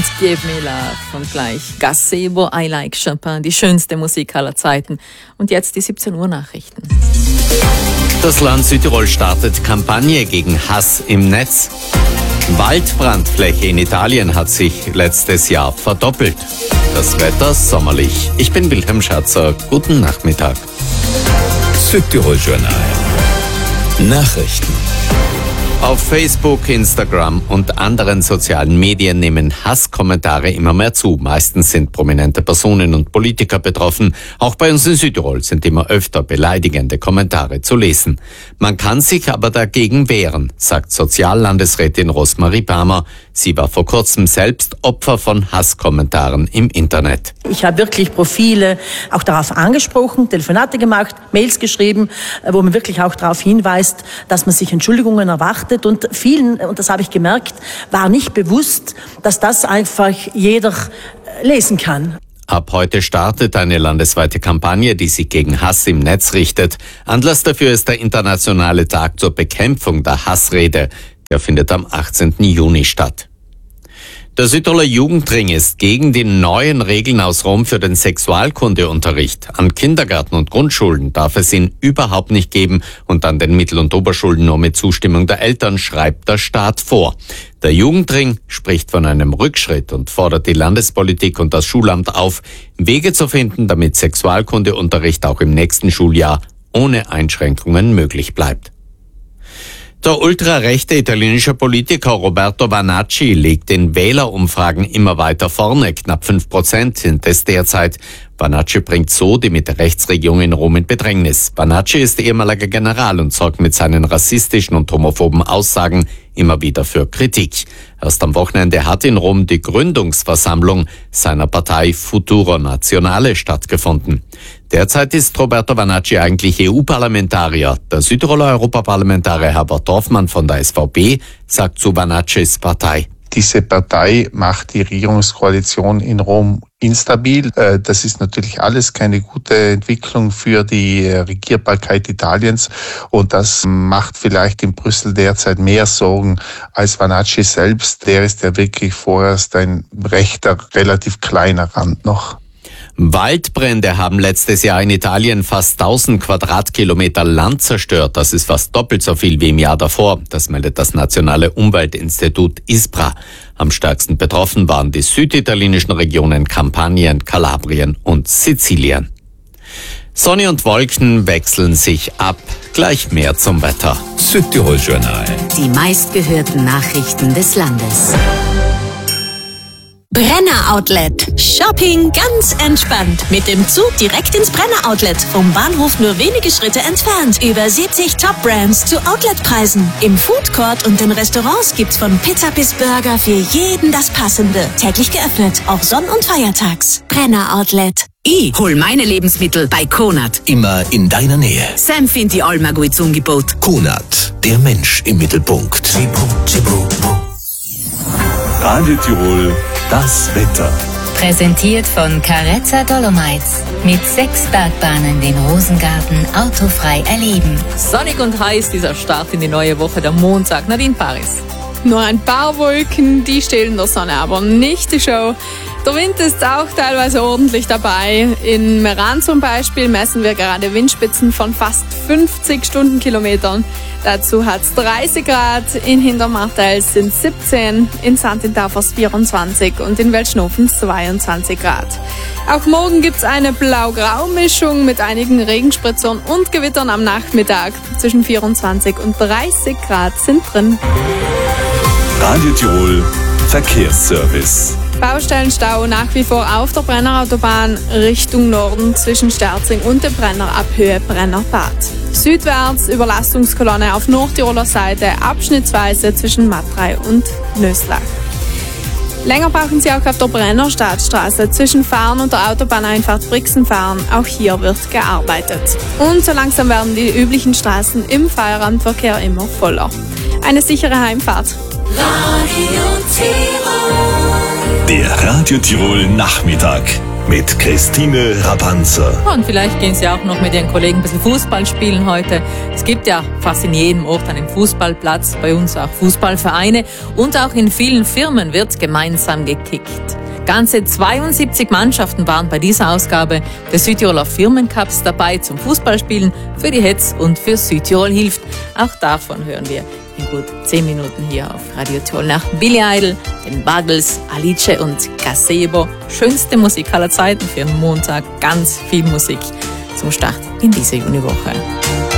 Give me love und gleich Gazebo, I like Chopin, die schönste Musik aller Zeiten. Und jetzt die 17 Uhr Nachrichten. Das Land Südtirol startet Kampagne gegen Hass im Netz. Waldbrandfläche in Italien hat sich letztes Jahr verdoppelt. Das Wetter sommerlich. Ich bin Wilhelm Schatzer. Guten Nachmittag. Südtirol Journal. Nachrichten. Auf Facebook, Instagram und anderen sozialen Medien nehmen Hasskommentare immer mehr zu. Meistens sind prominente Personen und Politiker betroffen. Auch bei uns in Südtirol sind immer öfter beleidigende Kommentare zu lesen. Man kann sich aber dagegen wehren, sagt Soziallandesrätin Rosmarie Palmer. Sie war vor kurzem selbst Opfer von Hasskommentaren im Internet. Ich habe wirklich Profile auch darauf angesprochen, Telefonate gemacht, Mails geschrieben, wo man wirklich auch darauf hinweist, dass man sich Entschuldigungen erwartet. Und vielen, und das habe ich gemerkt, war nicht bewusst, dass das einfach jeder lesen kann. Ab heute startet eine landesweite Kampagne, die sich gegen Hass im Netz richtet. Anlass dafür ist der Internationale Tag zur Bekämpfung der Hassrede. Der findet am 18. Juni statt. Der Südtiroler Jugendring ist gegen die neuen Regeln aus Rom für den Sexualkundeunterricht. An Kindergärten und Grundschulen darf es ihn überhaupt nicht geben und an den Mittel- und Oberschulen nur mit Zustimmung der Eltern, schreibt der Staat vor. Der Jugendring spricht von einem Rückschritt und fordert die Landespolitik und das Schulamt auf, Wege zu finden, damit Sexualkundeunterricht auch im nächsten Schuljahr ohne Einschränkungen möglich bleibt. Der ultrarechte italienische Politiker Roberto Vanacci liegt in Wählerumfragen immer weiter vorne. Knapp 5% sind es derzeit. Vanacci bringt so die Mitte-Rechts-Regierung in Rom in Bedrängnis. Vanacci ist ehemaliger General und sorgt mit seinen rassistischen und homophoben Aussagen immer wieder für Kritik. Erst am Wochenende hat in Rom die Gründungsversammlung seiner Partei Futuro Nazionale stattgefunden. Derzeit ist Roberto Vanacci eigentlich EU-Parlamentarier. Der Südtiroler Europaparlamentarier Herbert Dorfmann von der SVP sagt zu Vanaccis Partei: Diese Partei macht die Regierungskoalition in Rom instabil. Das ist natürlich alles keine gute Entwicklung für die Regierbarkeit Italiens und das macht vielleicht in Brüssel derzeit mehr Sorgen als Vanacci selbst. Der ist ja wirklich vorerst ein rechter, relativ kleiner Rand noch. Waldbrände haben letztes Jahr in Italien fast 1000 Quadratkilometer Land zerstört. Das ist fast doppelt so viel wie im Jahr davor. Das meldet das Nationale Umweltinstitut ISPRA. Am stärksten betroffen waren die süditalienischen Regionen Kampanien, Kalabrien und Sizilien. Sonne und Wolken wechseln sich ab. Gleich mehr zum Wetter. Südtirol Journal. Die meistgehörten Nachrichten des Landes. Brenner Outlet. Shopping ganz entspannt. Mit dem Zug direkt ins Brenner Outlet. Vom Bahnhof nur wenige Schritte entfernt. Über 70 Top-Brands zu Outletpreisen. Im Food Court und den Restaurants gibt's von Pizza bis Burger für jeden das Passende. Täglich geöffnet, auch Sonn- und Feiertags. Brenner Outlet. Ich hol meine Lebensmittel bei Konad. Immer in deiner Nähe. Sam findet die allmal gut zum Angebot. Konad, der Mensch im Mittelpunkt. Radio Tirol, das Wetter. Präsentiert von Carezza Dolomites. Mit 6 Bergbahnen den Rosengarten autofrei erleben. Sonnig und heiß dieser Start in die neue Woche, der Montag. Nadine Paris. Nur ein paar Wolken, die stehlen der Sonne aber nicht die Show. Der Wind ist auch teilweise ordentlich dabei. In Meran zum Beispiel messen wir gerade Windspitzen von fast 50 Stundenkilometern. Dazu hat es 30 Grad, in Hintermartels sind 17, in Santintafers 24 und in Welschnofen 22 Grad. Auch morgen gibt es eine Blau-Grau-Mischung mit einigen Regenspritzern und Gewittern am Nachmittag. Zwischen 24 und 30 Grad sind drin. Radio Tirol, Verkehrsservice. Baustellenstau nach wie vor auf der Brennerautobahn Richtung Norden zwischen Sterzing und dem Brenner ab Höhe Brennerbad. Südwärts Überlastungskolonne auf Nordtiroler Seite abschnittsweise zwischen Matrei und Nöslach. Länger brauchen Sie auch auf der Brenner Stadtstraße zwischen Fahren und der Autobahneinfahrt Brixenfahren. Auch hier wird gearbeitet. Und so langsam werden die üblichen Straßen im Feierabendverkehr immer voller. Eine sichere Heimfahrt. Der Radio Tirol Nachmittag. mit Christine Rabanzer. Und vielleicht gehen Sie auch noch mit Ihren Kollegen ein bisschen Fußball spielen heute. Es gibt ja fast in jedem Ort einen Fußballplatz, bei uns auch Fußballvereine und auch in vielen Firmen wird gemeinsam gekickt. Ganze 72 Mannschaften waren bei dieser Ausgabe des Südtiroler Firmencups dabei zum Fußballspielen für die Hetz und für Südtirol hilft. Auch davon hören wir in gut 10 Minuten hier auf Radio Tirol nach Billy Idol, den Buggles, Alice und Gazebo. Schönste Musik aller Zeiten für einen Montag, ganz viel Musik zum Start in diese Juniwoche.